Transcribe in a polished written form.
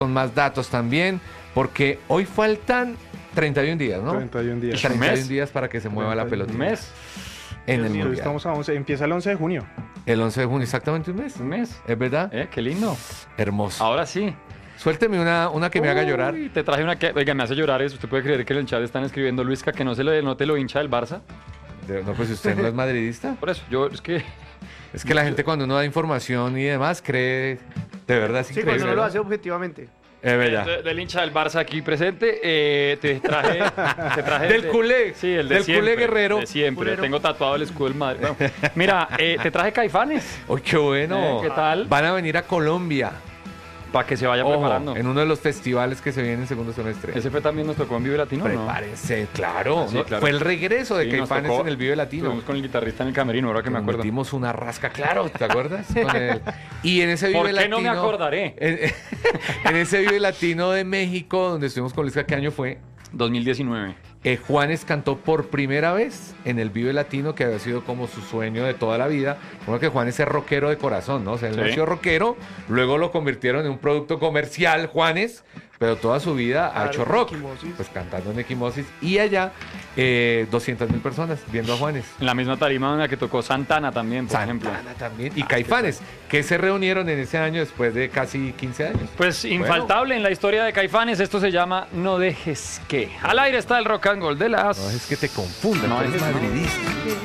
con más datos también, porque hoy faltan 31 días, ¿no? 31 días. 31 días para que se mueva la pelota. ¿Un mes? En el Hoy Mundial. estamos a 11, empieza el 11 de junio. El 11 de junio, exactamente un mes. ¿Un mes? ¿Es verdad? Qué lindo. Hermoso. Ahora sí. Suélteme una que me haga llorar. Uy, te traje una que, oiga, me hace llorar eso. ¿Usted puede creer que en el chat están escribiendo, Luisca, que no te lo hincha del Barça? No, pues usted no es madridista. Por eso, es que... Es que la gente cuando uno da información y demás cree, de verdad es Sí, increíble. cuando no lo ¿no? hace objetivamente. Es verdad. Del hincha del Barça aquí presente, te traje Del culé. Sí, el de Del siempre, culé guerrero. De siempre. Culero. Tengo tatuado el escudo del Madrid. Bueno, mira, te traje Caifanes. ¡Uy, qué bueno! ¿Qué tal? Van a venir a Colombia. Para que se vaya Ojo, preparando. en uno de los festivales que se vienen en segundo semestre. Ese fue también nos tocó en Vive Latino, ¿no? Prepárense, claro, Sí, ¿no? claro. Fue el regreso de Sí, nos Caifanes tocó. en el Vive Latino. Estuvimos con el guitarrista en el camerino, ahora que me Nos acuerdo. metimos una rasca, claro, ¿te acuerdas? Con él. Y en ese Vive ¿Por qué Latino... no me acordaré? En ese Vive Latino de México, donde estuvimos con Luisca, ¿qué año fue? 2019. Juanes cantó por primera vez en el Vive Latino, que había sido como su sueño de toda la vida. Bueno, que Juanes es rockero de corazón, ¿no? O sea, él Sí. nació rockero, luego lo convirtieron en un producto comercial, Juanes, pero toda su vida ha Claro, hecho rock. Equimosis. Pues cantando en Equimosis. Y allá, 200.000 personas viendo a Juanes. En la misma tarima en la que tocó Santana también, por ejemplo. Santana también. Y Caifanes, que se reunieron en ese año después de casi 15 años. Pues infaltable en la historia de Caifanes, esto se llama No dejes que. Al aire está el rock and roll de las... No es que te confundas, No tú eres dejes, no. madridista.